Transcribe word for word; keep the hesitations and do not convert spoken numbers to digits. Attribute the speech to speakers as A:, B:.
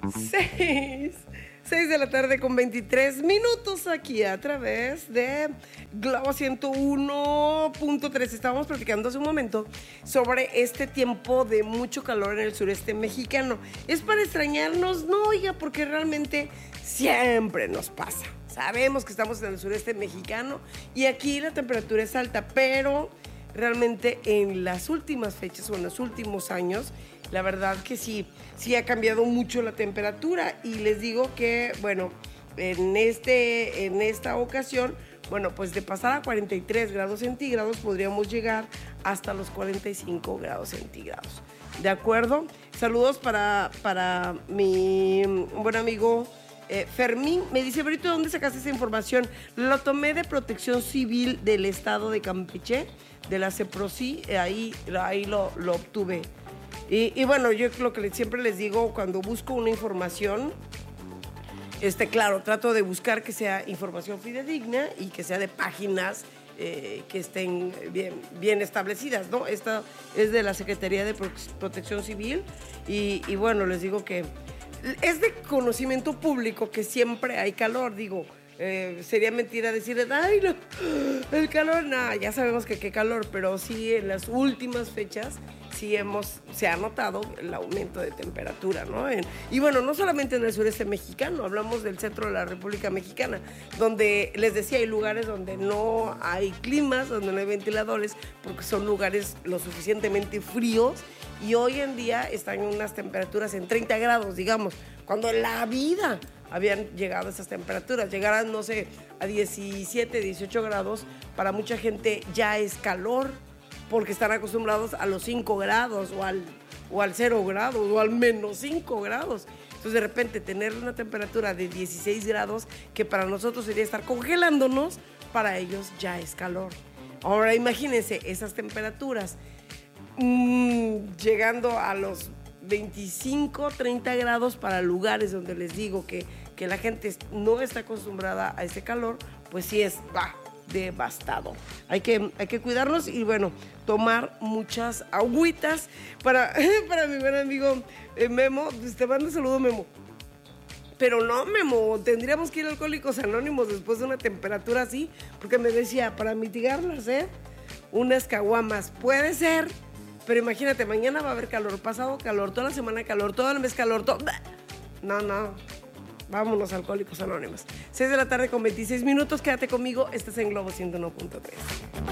A: Seis, seis de la tarde con veintitrés minutos aquí a través de Globo ciento uno punto tres. Estábamos platicando hace un momento sobre este tiempo de mucho calor en el sureste mexicano. ¿Es para extrañarnos? No, oiga, porque realmente siempre nos pasa. Sabemos que estamos en el sureste mexicano y aquí la temperatura es alta, pero realmente en las últimas fechas o en los últimos años, la verdad que sí, sí ha cambiado mucho la temperatura y les digo que, bueno, en, este, en esta ocasión, bueno, pues de pasar a cuarenta y tres grados centígrados podríamos llegar hasta los cuarenta y cinco grados centígrados. ¿De acuerdo? Saludos para, para mi buen amigo eh, Fermín. Me dice, Brito, ¿dónde sacaste esa información? Lo tomé de Protección Civil del estado de Campeche, de la CEPROSI, ahí, ahí lo, lo obtuve. Y, y bueno, yo lo que siempre les digo, cuando busco una información, este, claro, trato de buscar que sea información fidedigna y que sea de páginas eh, que estén bien, bien establecidas, ¿no? Esta es de la Secretaría de Protección Civil y, y bueno, les digo que es de conocimiento público que siempre hay calor, digo. Eh, sería mentira decirles, ay, no, el calor, nada, ya sabemos que qué calor, pero sí en las últimas fechas sí hemos, se ha notado el aumento de temperatura, ¿no? En, y bueno, no solamente en el sureste mexicano, hablamos del centro de la República Mexicana, donde les decía, hay lugares donde no hay climas, donde no hay ventiladores, porque son lugares lo suficientemente fríos y hoy en día están en unas temperaturas en treinta grados, digamos, cuando en la vida habían llegado a esas temperaturas. Llegar a, no sé, a diecisiete, dieciocho grados, para mucha gente ya es calor, porque están acostumbrados a los cinco grados o al, o al cero grados o al menos cinco grados. Entonces, de repente, tener una temperatura de dieciséis grados, que para nosotros sería estar congelándonos, para ellos ya es calor. Ahora, imagínense esas temperaturas mmm, llegando a los veinticinco, treinta grados para lugares donde les digo que, que la gente no está acostumbrada a ese calor, pues sí es bah, devastado. Hay que, hay que cuidarnos y bueno, tomar muchas agüitas. Para, para mi buen amigo eh, Memo, te mando un saludo, Memo. Pero no, Memo, tendríamos que ir a Alcohólicos Anónimos después de una temperatura así, porque me decía, para mitigarlas, ¿eh? Unas caguamas, puede ser. Pero imagínate, mañana va a haber calor, pasado calor, toda la semana calor, todo el mes calor, todo... No, no, vámonos a Alcohólicos Anónimos. seis de la tarde con veintiséis minutos, quédate conmigo, estás en Globo ciento uno punto tres.